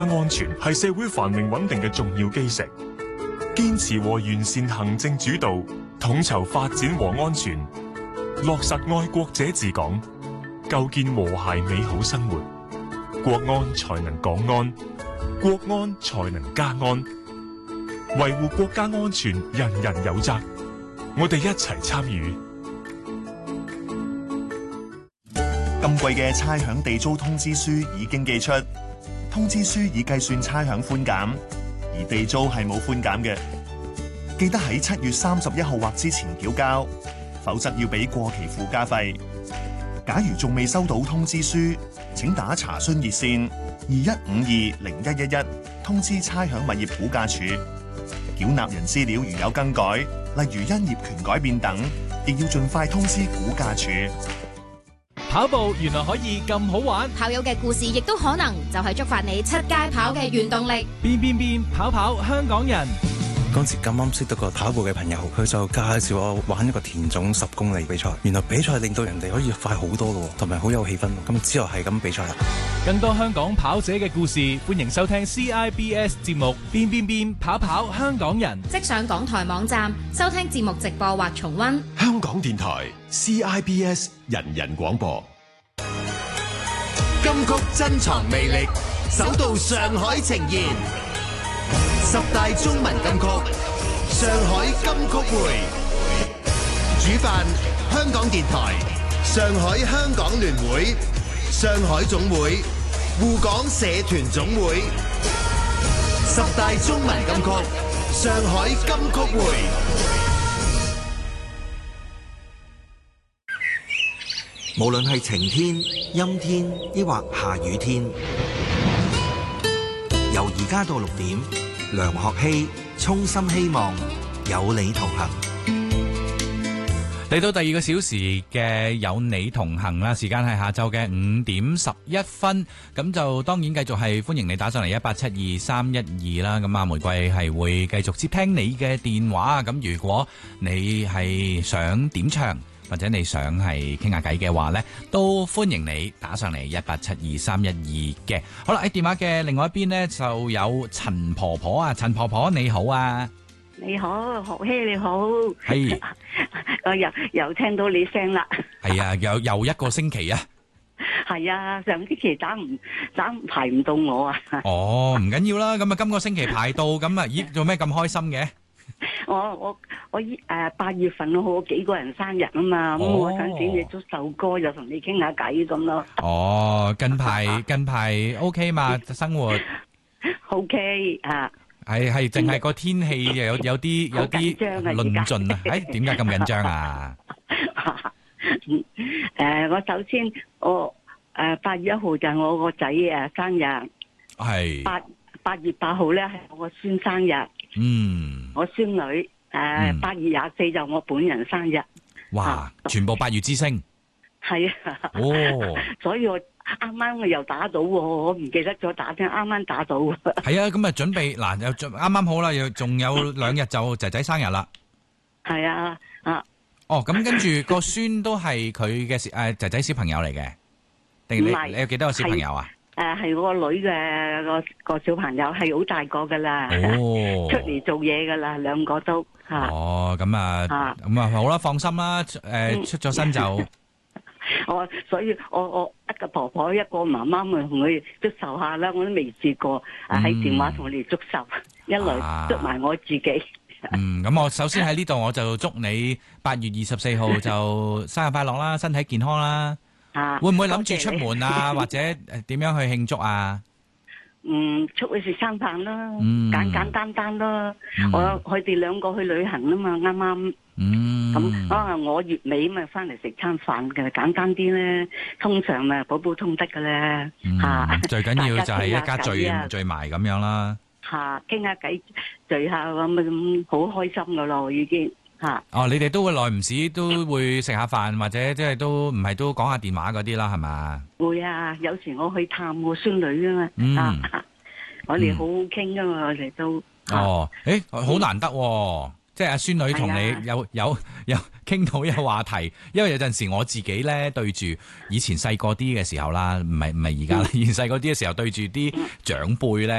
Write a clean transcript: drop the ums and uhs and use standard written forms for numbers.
安全係社會繁榮穩定嘅重要基石，堅持和完善行政主導，統籌發展和安全，落實愛國者治港，構建和諧美好生活，國安才能港安，國安才能家安。維護國家安全，人人有責，我哋一齊參與。 今季嘅差餉地租通知書已經寄出，通知書已計算差餉寬減，而地租係冇寬減嘅。記得喺7月31號或之前繳交，否則要俾過期附加費。假如仲未收到通知書，請打查詢熱線21520111通知差餉物業估價署。繳納人資料如有更改，例如因業權改變等，亦要盡快通知估價署。 跑步原來可以咁好玩， 跑友嘅故事亦都可能就係觸發你出街跑嘅原動力。 變跑香港人。 嗰時咁啱識到個跑步嘅朋友，佢就介紹我玩一個田總10公里比賽。原來比賽令到人哋可以快好多嘅，同埋好有氣氛。咁之後係咁比賽啦。 更多香港跑者嘅故事，歡迎收聽 CIBS 節目變跑香港人。 即上港台網站收聽節目直播或重溫。 香港電台 CIBS 人人廣播。 金曲珍藏魅力，首度上海呈現10大中文金曲，上海金曲會。主辦香港電台、上海香港聯會、上海總會、滬港社團總會。10大中文金曲，上海金曲會。 無論係晴天、陰天，抑或下雨天，由而家到6點，梁學希衷心希望有你同行。 嚟到第2個小時嘅有你同行啦，時間係下晝嘅5點11分，咁就當然繼續係歡迎你打上嚟1872312啦。咁啊，玫瑰係會繼續接聽你嘅電話。咁如果你係想點唱，或者你想係傾下偈嘅話呢，都歡迎你打上嚟1872312嘅。好啦，喺電話嘅另外一邊呢，就有陳婆婆啊，陳婆婆你好啊。 你好，學希你好。 係， 我又聽到你聲啦。 係啊，又一個星期啊。 係啊，上星期排唔到我啊。 哦，唔緊要啦，咁啊今個星期排到，咁啊咦做咩咁開心嘅？ 我8月份我幾個人生日啊嘛，咁我想請你做首歌，又同你傾下偈咁咯。 哦，近排 OK 嘛，生活 OK 啊。 係淨係個天氣又有啲論盡啊！點解咁緊張啊？ 我首先8月1號就係我個仔生日，係8月8號咧係我個孫生日，我孫女8月24就我本人生日。 哇！全部8月之星。 係啊。 哦。 所以我啱啱我又打到喎，我唔記得咗打聽，啱啱打到。 係啊，咁啊準備嗱，又啱啱好啦，又仲有2日就仔仔生日啦。係啊， 哦，咁跟住個孫都係佢嘅仔仔小朋友嚟嘅，定你有幾多個小朋友啊？ 係我個女嘅個小朋友，係好大個噶啦，出嚟做嘢噶啦，2個都嚇。哦， 咁啊好啦，放心啦，出咗身就。 所以我一個婆婆一個媽媽咪同佢祝壽下啦，我都未試過喺電話同佢哋祝壽，一來祝埋我自己。 咁我首先喺呢度我就祝你8月24號就生日快樂啦，身體健康啦。會唔會諗住出門啊，或者點樣去慶祝啊？ 出去食餐飯啦，簡單啦。佢哋2個去旅行啊嘛，啱啱。咁我月尾咪翻嚟食餐飯嘅，簡單啲咧。通常咪普普通得嘅咧。 最緊要就係一家聚埋咁樣啦。 傾下偈，聚下咁好開心噶咯，已經。 哦，你哋都會耐唔時都會食下飯，或者即係都唔係都講下電話嗰啲啦，係嘛？ 會啊，有時我去探我孫女啊嘛。我哋好好傾噶嘛，我哋都。 好難得喎。 即係阿孫女同你有傾到有話題，因為有陣時我自己咧對住以前細個啲嘅時候啦，唔係而家啦，以前細個啲嘅時候對住啲長輩咧。